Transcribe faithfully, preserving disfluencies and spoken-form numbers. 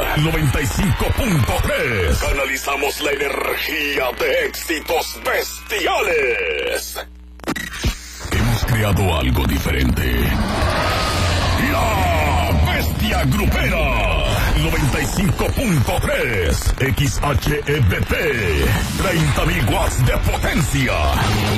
noventa y cinco punto tres. Canalizamos la energía de éxitos bestiales. Hemos creado algo diferente. La Bestia Grupera. noventa y cinco punto tres. X H E B P. treinta mil watts de potencia.